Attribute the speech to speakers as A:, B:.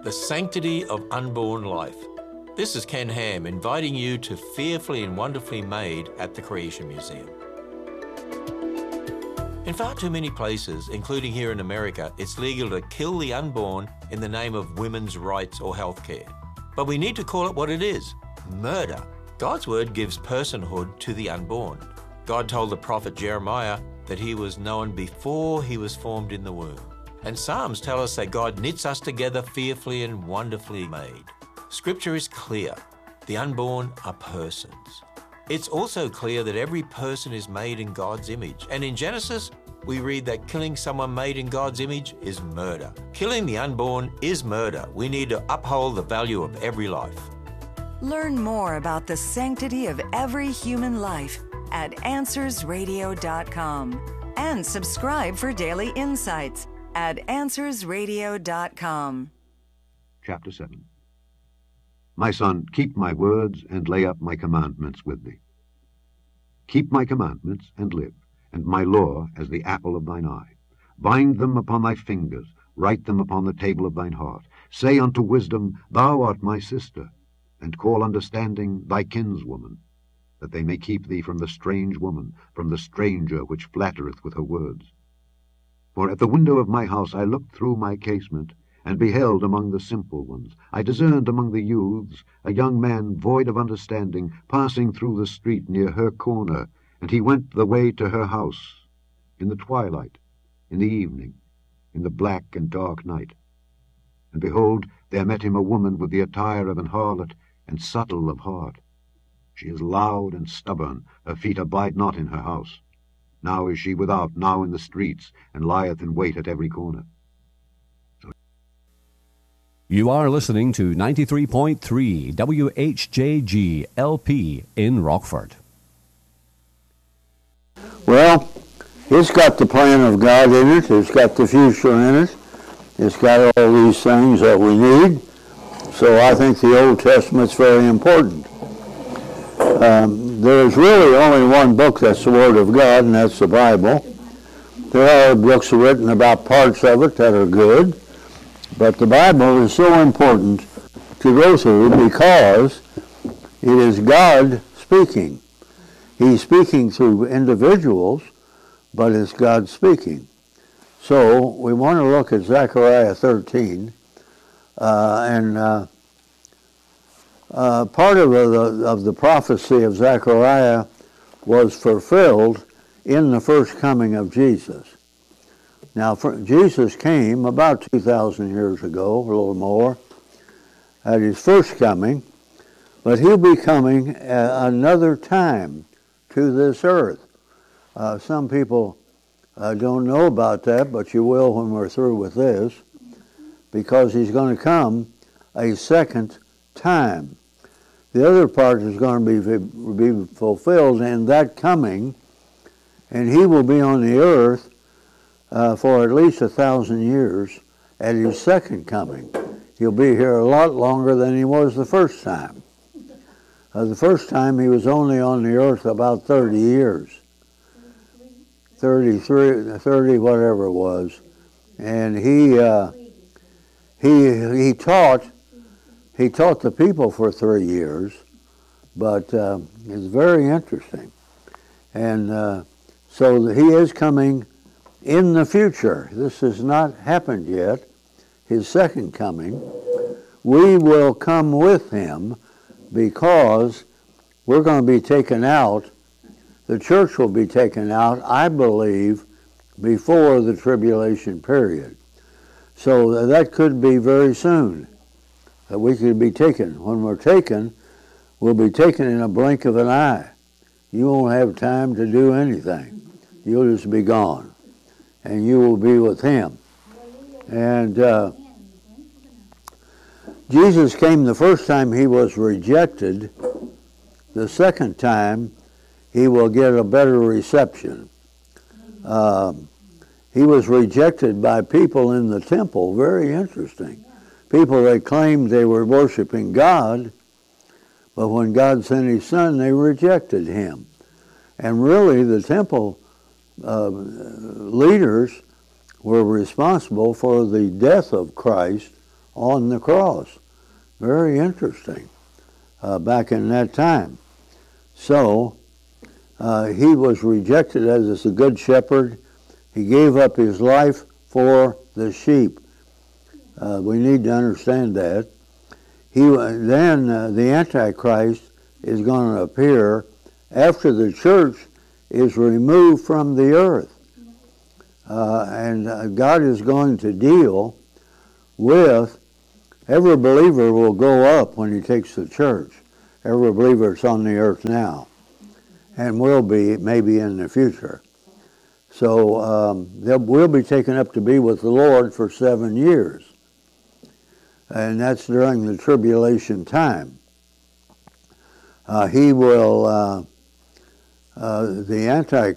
A: The Sanctity of Unborn Life. This is Ken Ham inviting you to Fearfully and Wonderfully Made at the Creation Museum. In far too many places, including here in America, it's legal to kill the unborn in the name of women's rights or health care. But we need to call it what it is: murder. God's word gives personhood to the unborn. God told the prophet Jeremiah that he was known before he was formed in the womb. And Psalms tell us that God knits us together fearfully and wonderfully made. Scripture is clear. The unborn are persons. It's also clear that every person is made in God's image. And in Genesis, we read that killing someone made in God's image is murder. Killing the unborn is murder. We need to uphold the value of every life.
B: Learn more about the sanctity of every human life at AnswersRadio.com and subscribe for daily insights at AnswersRadio.com.
C: Chapter 7. My son, keep my words and lay up my commandments with thee. Keep my commandments and live, and my law as the apple of thine eye. Bind them upon thy fingers, write them upon the table of thine heart. Say unto wisdom, Thou art my sister, and call understanding thy kinswoman, that they may keep thee from the strange woman, from the stranger which flattereth with her words. For at the window of my house I looked through my casement, and beheld among the simple ones. I discerned among the youths a young man void of understanding, passing through the street near her corner, and he went the way to her house, in the twilight, in the evening, in the black and dark night. And behold, there met him a woman with the attire of an harlot, and subtle of heart. She is loud and stubborn, her feet abide not in her house. Now is she without, now in the streets, and lieth in wait at every corner.
D: You are listening to 93.3 WHJG LP in Rockford.
E: Well, it's got the plan of God in it. It's got the future in it. It's got all these things that we need. So I think the Old Testament's very important. There's really only one book that's the Word of God, and that's the Bible. There are books written about parts of it that are good, but the Bible is so important to go through because it is God speaking. He's speaking through individuals, but it's God speaking. So we want to look at Zechariah 13, part of the prophecy of Zechariah was fulfilled in the first coming of Jesus. Now, Jesus came about 2,000 years ago, a little more, at his first coming, but he'll be coming another time to this earth. Some people don't know about that, but you will when we're through with this, because he's going to come a second time. The other part is going to be fulfilled in that coming, and he will be on the earth for at least 1,000 years at his second coming. He'll be here a lot longer than he was the first time. The first time he was only on the earth about 30 years. 30, whatever it was. And he taught the people for 3 years, but it's very interesting. And so he is coming in the future. This has not happened yet, his second coming. We will come with him because we're going to be taken out. The church will be taken out, I believe, before the tribulation period. So that could be very soon, that we could be taken. When we're taken, we'll be taken in a blink of an eye. You won't have time to do anything. You'll just be gone. And you will be with him. And Jesus came the first time, he was rejected. The second time, he will get a better reception. He was rejected by people in the temple. Very interesting. People that claimed they were worshiping God, but when God sent his son, they rejected him. And really, the temple leaders were responsible for the death of Christ on the cross. Very interesting back in that time. So he was rejected as a good shepherd. He gave up his life for the sheep. We need to understand that. Then the Antichrist is going to appear after the church is removed from the earth. And God is going to deal with, every believer will go up when he takes the church. Every believer that's on the earth now, and will be maybe in the future. So we'll be taken up to be with the Lord for 7 years. And that's during the tribulation time. The